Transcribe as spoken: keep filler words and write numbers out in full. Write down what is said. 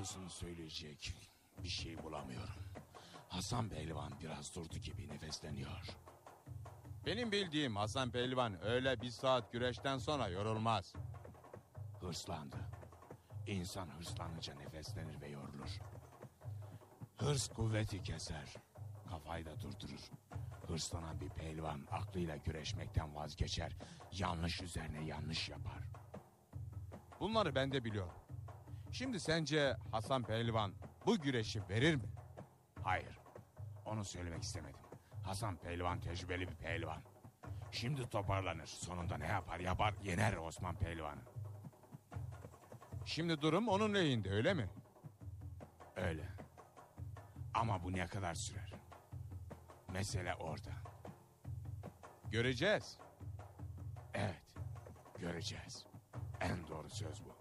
Doğrusunu söyleyecek bir şey bulamıyorum. Hasan Pehlivan biraz durdu gibi nefesleniyor. Benim bildiğim Hasan Pehlivan öyle bir saat güreşten sonra yorulmaz. Hırslandı. İnsan hırslanınca nefeslenir ve yorulur. Hırs kuvveti keser. Kafayı da durdurur. Hırslanan bir pehlivan aklıyla güreşmekten vazgeçer. Yanlış üzerine yanlış yapar. Bunları ben de biliyorum. Şimdi sence Hasan Pehlivan bu güreşi verir mi? Hayır. Onu söylemek istemedim. Hasan Pehlivan tecrübeli bir pehlivan. Şimdi toparlanır. Sonunda ne yapar yapar yener Osman Pehlivan'ı. Şimdi durum onun lehinde, öyle mi? Öyle. Ama bu ne kadar sürer? Mesele orada. Göreceğiz. Evet. Göreceğiz. En doğru söz bu.